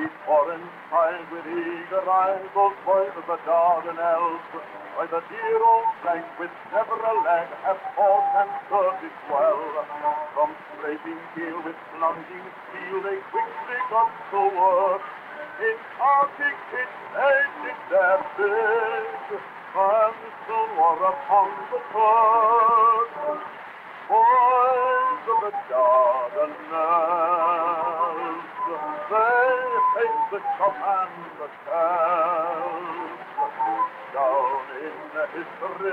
before in time with eager eyes those boys of the Dardanelles, by the dear old flank with never a lag have fought and served it well. From scraping heel with plunging steel they quickly got to work. In Arctic pit they did their bid, and soon were upon the turf. Boys of the Dardanelles, they hate the chop and the tell. Down in the history